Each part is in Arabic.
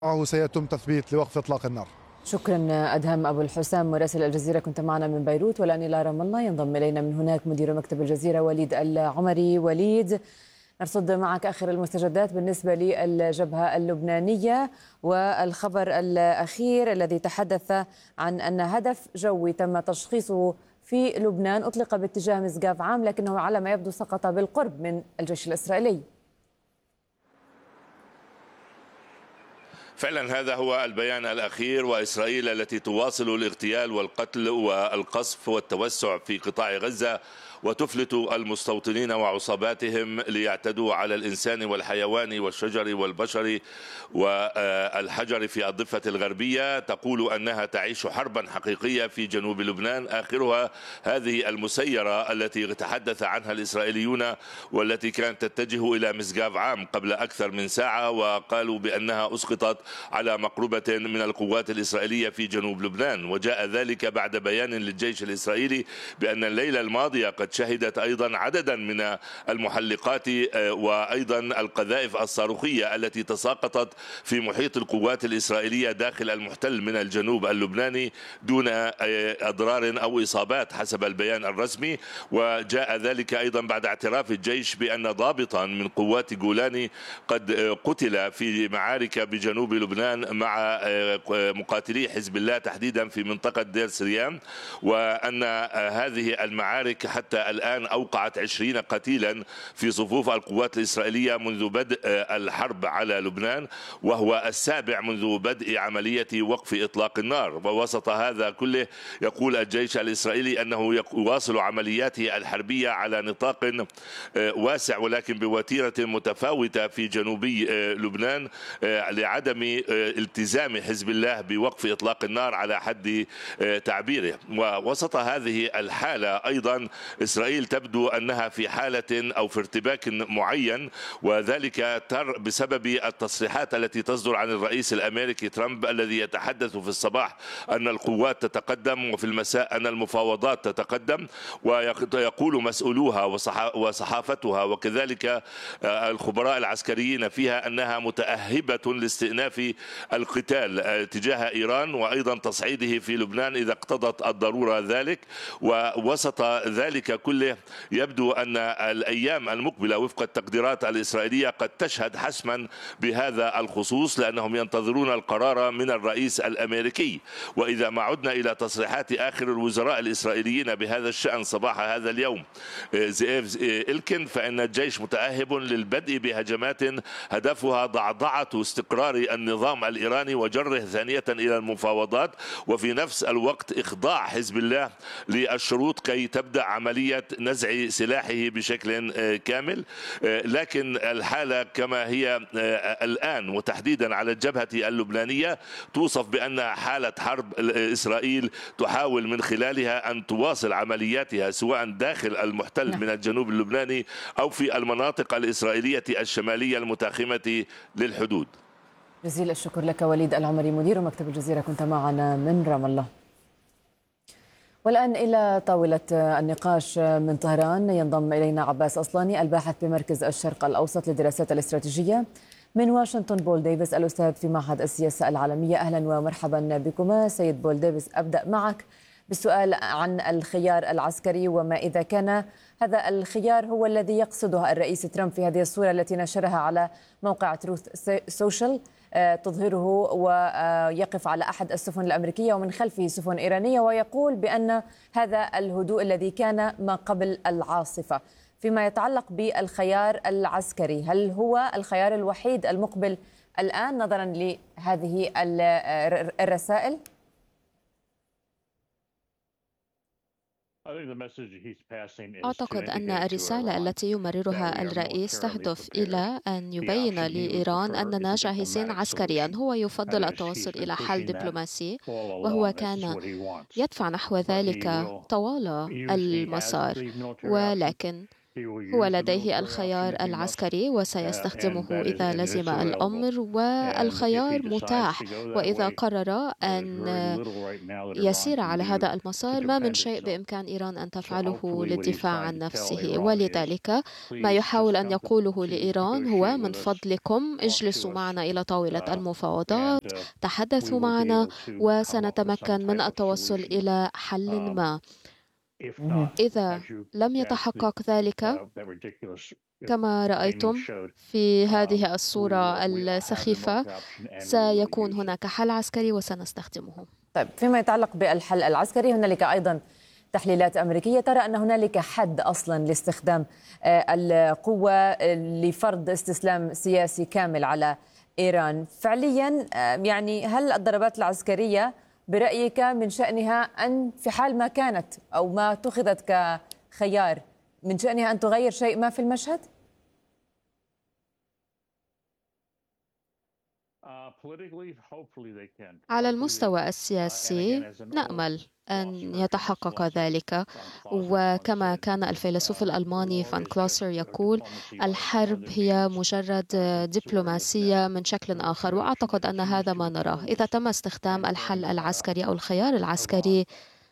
سيتم تثبيت لوقف إطلاق النار. شكرا أدهم أبو الحسام مراسل الجزيرة، كنت معنا من بيروت. والآن إلى رام الله ينضم إلينا من هناك مدير مكتب الجزيرة وليد العمري. وليد، نرصد معك آخر المستجدات بالنسبة للجبهة اللبنانية والخبر الأخير الذي تحدث عن أن هدف جوي تم تشخيصه في لبنان أطلق باتجاه مسقاف عام، لكنه على ما يبدو سقط بالقرب من الجيش الإسرائيلي. فعلا هذا هو البيان الأخير، وإسرائيل التي تواصل الاغتيال والقتل والقصف والتوسع في قطاع غزة وتفلت المستوطنين وعصاباتهم ليعتدوا على الإنسان والحيوان والشجر والبشر والحجر في الضفة الغربية، تقول أنها تعيش حربا حقيقية في جنوب لبنان، آخرها هذه المسيرة التي تحدث عنها الإسرائيليون والتي كانت تتجه إلى مسقاف عام قبل أكثر من ساعة، وقالوا بأنها أسقطت على مقربة من القوات الإسرائيلية في جنوب لبنان. وجاء ذلك بعد بيان للجيش الإسرائيلي بأن الليلة الماضية قد شهدت أيضا عددا من المحلقات وأيضا القذائف الصاروخية التي تساقطت في محيط القوات الإسرائيلية داخل المحتل من الجنوب اللبناني دون أضرار أو إصابات حسب البيان الرسمي. وجاء ذلك أيضا بعد اعتراف الجيش بأن ضابطا من قوات جولاني قد قتل في معارك بجنوب لبنان مع مقاتلي حزب الله تحديدا في منطقة دير سريان، وأن هذه المعارك حتى الآن أوقعت 20 قتيلا في صفوف القوات الإسرائيلية منذ بدء الحرب على لبنان، وهو السابع منذ بدء عملية وقف إطلاق النار. ووسط هذا كله يقول الجيش الإسرائيلي أنه يواصل عملياته الحربية على نطاق واسع ولكن بوتيرة متفاوتة في جنوبي لبنان لعدم التزام حزب الله بوقف إطلاق النار على حد تعبيره. ووسط هذه الحالة أيضا إسرائيل تبدو أنها في حالة أو في ارتباك معين، وذلك بسبب التصريحات التي تصدر عن الرئيس الأمريكي ترامب الذي يتحدث في الصباح أن القوات تتقدم وفي المساء أن المفاوضات تتقدم، ويقول مسؤولوها وصحافتها وكذلك الخبراء العسكريين فيها أنها متأهبة لاستئناف القتال تجاه إيران وأيضا تصعيده في لبنان إذا اقتضت الضرورة ذلك. ووسط ذلك كله يبدو أن الأيام المقبلة وفق التقديرات الإسرائيلية قد تشهد حسما بهذا الخصوص، لأنهم ينتظرون القرار من الرئيس الأمريكي. وإذا ما عدنا إلى تصريحات آخر الوزراء الإسرائيليين بهذا الشأن صباح هذا اليوم زئيف إلكن، فإن الجيش متأهب للبدء بهجمات هدفها ضعضعة استقرار النظام الإيراني وجره ثانية إلى المفاوضات، وفي نفس الوقت إخضاع حزب الله للشروط كي تبدأ عملية نزع سلاحه بشكل كامل. لكن الحالة كما هي الآن وتحديدا على الجبهة اللبنانية توصف بأنها حالة حرب. إسرائيل تحاول من خلالها أن تواصل عملياتها سواء داخل المحتل من الجنوب اللبناني أو في المناطق الإسرائيلية الشمالية المتاخمة للحدود. جزيل الشكر لك وليد العمري مدير مكتب الجزيرة، كنت معنا من رام الله. والآن إلى طاولة النقاش من طهران ينضم إلينا عباس أصلاني الباحث بمركز الشرق الأوسط للدراسات الاستراتيجية. من واشنطن بول ديفيس الأستاذ في معهد السياسة العالمية. أهلا ومرحبا بكما سيد بول ديفيس. أبدأ معك بالسؤال عن الخيار العسكري، وما إذا كان هذا الخيار هو الذي يقصده الرئيس ترامب في هذه الصورة التي نشرها على موقع تروث سوشيال، تظهره ويقف على أحد السفن الأمريكية ومن خلفه سفن إيرانية، ويقول بأن هذا الهدوء الذي كان ما قبل العاصفة. فيما يتعلق بالخيار العسكري، هل هو الخيار الوحيد المقبل الآن نظرا لهذه الرسائل؟ أعتقد أن الرسالة التي يمررها الرئيس تهدف إلى أن يبين لإيران أننا جاهزين عسكريا. هو يفضل التوصل إلى حل دبلوماسي، وهو كان يدفع نحو ذلك طوال المسار، ولكن هو لديه الخيار العسكري وسيستخدمه إذا لزم الأمر، والخيار متاح، وإذا قرر أن يسير على هذا المسار ما من شيء بإمكان إيران أن تفعله للدفاع عن نفسه. ولذلك ما يحاول أن يقوله لإيران هو: من فضلكم اجلسوا معنا إلى طاولة المفاوضات، تحدثوا معنا وسنتمكن من التوصل إلى حل ما. إذا لم يتحقق ذلك كما رأيتم في هذه الصورة السخيفة، سيكون هناك حل عسكري وسنستخدمه. طيب، فيما يتعلق بالحل العسكري هنالك أيضا تحليلات أمريكية ترى أن هنالك حد أصلا لاستخدام القوة لفرض استسلام سياسي كامل على إيران. فعليا يعني هل الضربات العسكرية برأيك من شأنها أن في حال ما كانت أو ما اتخذت كخيار من شأنها أن تغير شيء ما في المشهد؟ على المستوى السياسي نأمل أن يتحقق ذلك، وكما كان الفيلسوف الألماني فان كلوسر يقول: الحرب هي مجرد دبلوماسية من شكل آخر. وأعتقد أن هذا ما نراه. إذا تم استخدام الحل العسكري أو الخيار العسكري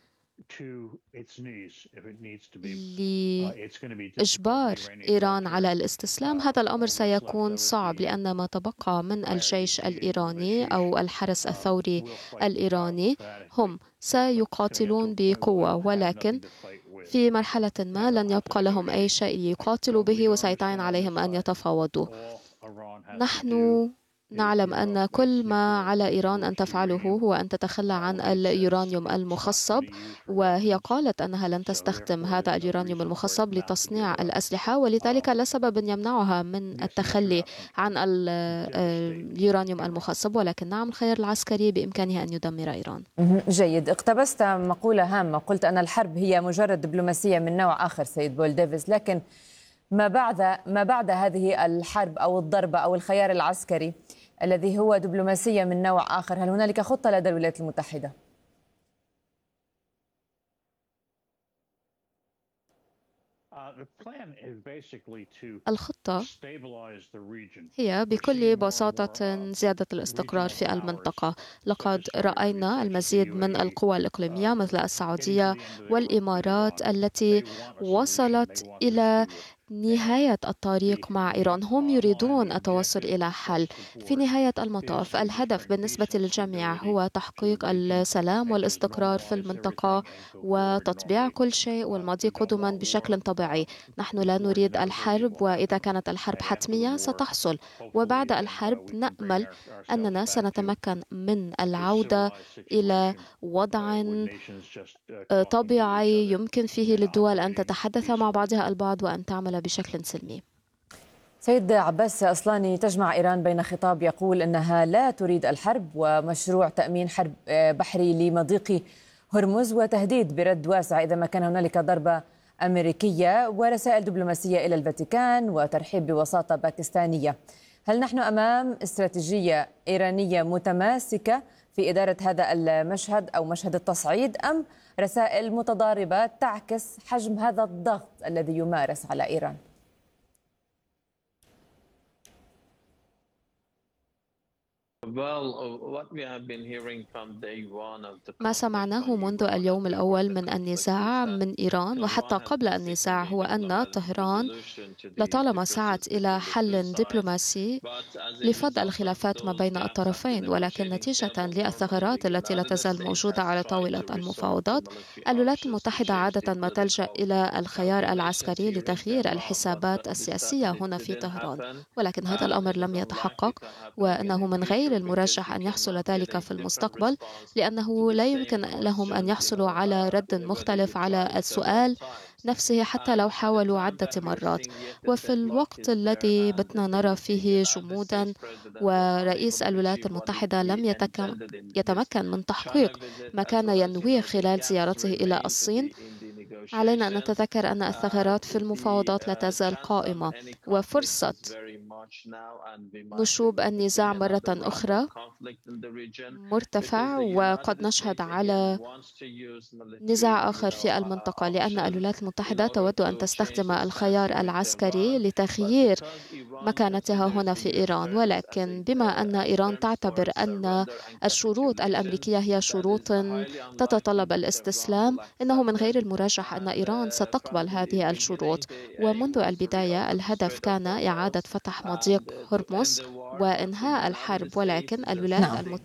لإجبار إيران على الاستسلام، هذا الأمر سيكون صعب، لأن ما تبقى من الجيش الإيراني أو الحرس الثوري الإيراني هم سيقاتلون بقوة، ولكن في مرحلة ما لن يبقى لهم أي شيء يقاتلوا به وسيتعين عليهم أن يتفاوضوا. نحن نعلم أن كل ما على إيران أن تفعله هو أن تتخلى عن اليورانيوم المخصب، وهي قالت أنها لن تستخدم هذا اليورانيوم المخصب لتصنيع الأسلحة، ولذلك لا سبب يمنعها من التخلي عن اليورانيوم المخصب. ولكن نعم، الخيار العسكري بإمكانه أن يدمر إيران. جيد. اقتبست مقولة هامة، قلت أن الحرب هي مجرد دبلوماسية من نوع آخر سيد بول ديفيس، لكن ما بعد هذه الحرب أو الضربة أو الخيار العسكري الذي هو دبلوماسية من نوع آخر، هل هنالك خطة لدى الولايات المتحدة؟ الخطة هي بكل بساطة زيادة الاستقرار في المنطقة. لقد رأينا المزيد من القوى الإقليمية مثل السعودية والإمارات التي وصلت إلى نهاية الطريق مع إيران. هم يريدون التوصل إلى حل. في نهاية المطاف الهدف بالنسبة للجميع هو تحقيق السلام والاستقرار في المنطقة وتطبيع كل شيء والماضي قدما بشكل طبيعي. نحن لا نريد الحرب، وإذا كانت الحرب حتمية ستحصل، وبعد الحرب نأمل أننا سنتمكن من العودة إلى وضع طبيعي يمكن فيه للدول أن تتحدث مع بعضها البعض وأن تعمل بشكل سلمي. سيد عباس أصلاني، تجمع إيران بين خطاب يقول أنها لا تريد الحرب ومشروع تأمين حرب بحري لمضيق هرمز وتهديد برد واسع إذا ما كان هنالك ضربة أمريكية، ورسائل دبلوماسية إلى الفاتيكان وترحيب بوساطة باكستانية. هل نحن أمام استراتيجية إيرانية متماسكة في إدارة هذا المشهد أو مشهد التصعيد، أم رسائل متضاربة تعكس حجم هذا الضغط الذي يمارس على إيران؟ ما سمعناه منذ اليوم الأول من النزاع من إيران وحتى قبل النزاع هو أن طهران لطالما سعت إلى حل دبلوماسي لفض الخلافات ما بين الطرفين، ولكن نتيجة للثغرات التي لا تزال موجودة على طاولة المفاوضات، الولايات المتحدة عادة ما تلجأ إلى الخيار العسكري لتغيير الحسابات السياسية هنا في طهران. ولكن هذا الأمر لم يتحقق، وأنه من غير المرجح أن يحصل ذلك في المستقبل، لأنه لا يمكن لهم أن يحصلوا على رد مختلف على السؤال نفسه حتى لو حاولوا عدة مرات. وفي الوقت الذي بتنا نرى فيه جمودا ورئيس الولايات المتحدة لم يتمكن من تحقيق ما كان ينويه خلال زيارته إلى الصين، علينا أن نتذكر أن الثغرات في المفاوضات لا تزال قائمة، وفرصة نشوب النزاع مرة أخرى مرتفع، وقد نشهد على نزاع آخر في المنطقة، لأن الولايات المتحدة تود أن تستخدم الخيار العسكري لتغيير مكانتها هنا في إيران. ولكن بما أن إيران تعتبر أن الشروط الأمريكية هي شروط تتطلب الاستسلام، إنه من غير المرجح أن إيران ستقبل هذه الشروط. ومنذ البداية الهدف كان إعادة فتح مضيق هرمز وإنهاء الحرب، ولكن الولايات المتحدة